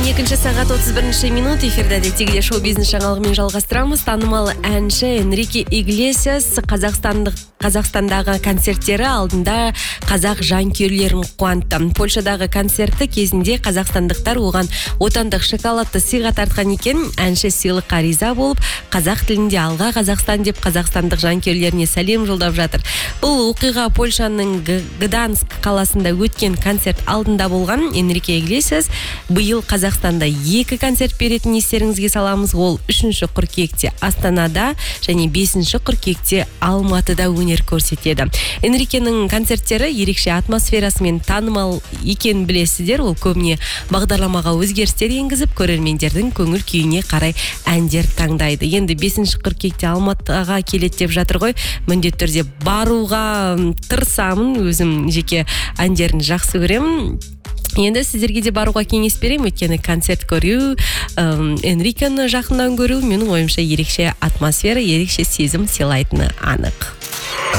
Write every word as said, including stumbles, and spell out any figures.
он екінші сағат отыз бірінші минут эфирде тегінде шоу-бизнес жаңалығымен жалғастырамыз. Танымал әнші Энрике Иглесиас Қазақстандық Қазақстандағы концерттері алдында қазақ жанкүйерлерін қуантты. Польшадағы концерті кезінде қазақстандықтар оған отандық шоколадты сыйға тартқан екен. Әнші сыйлыққа риза болып, қазақ тілінде алға Қазақстан деп қазақстандық жанкүйерлеріне сәлем жолдап жатыр. Бұл оқиға Польшаның Гданск қаласында өткен концерт алдында болған. Энрике Иглесиас биыл Қазақстанда екі концерт беретін естеріңізге саламыз. Ол үшінші қыркүйекте Астанада және бесінші қыркүйекте Алматыда өнер көрсетеді. Энрикенің концерттері ерекше атмосферасымен танымал екен білесіздер. Ол көбіне бағдарламаға өзгерістер енгізіп, көрермендердің көңіл күйіне қарай әндер таңдайды. Енді бесінші қыркүйекте Алматыға келеді деп жатыр ғой. Міндетті түрде баруға тырысамын. Өзім жеке әндерін жақсы көремін. Енді сіздерге де баруға кеңес берем, өйткені концерт көру, Энрикені жақыннан көру менің ойымша ерекше атмосфера, ерекше сезім сыйлайтыны анық.